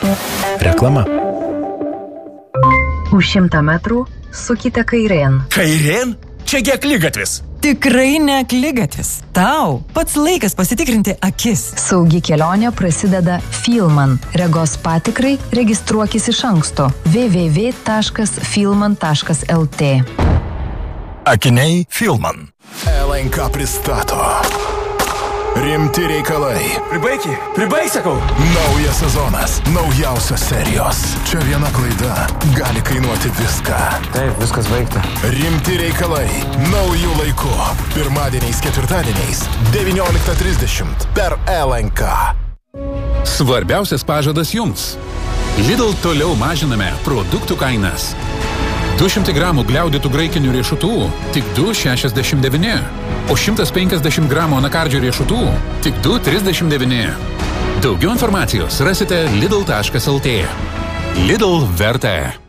Reklama. Už 100 metrų sukite kairėn. Kairėn? Čiagi akligatvis. Tikrai ne akligatvis. Tau pats laikas pasitikrinti akis. Saugi kelionė prasideda Filman. Regos patikrai registruokis iš anksto. www.filman.lt. Akiniai Filman. LNK pristato. Rimti reikalai. Pribaig, sakau. Naujas sezonas, naujausios serijos. Čia viena klaida gali kainuoti viską. Taip, viskas baigta. Rimti reikalai. Naujų laikų. Pirmadieniais, ketvirtadieniais, 19:30 per LNK. Svarbiausias pažadas jums. Lidl toliau mažiname produktų kainas. 200 gramų gliaudytų graikinių riešutų tik 2,69. O 150 gramų anakardžių riešutų tik 2,39. Daugiau informacijos rasite lidl.lt. Lidl verta.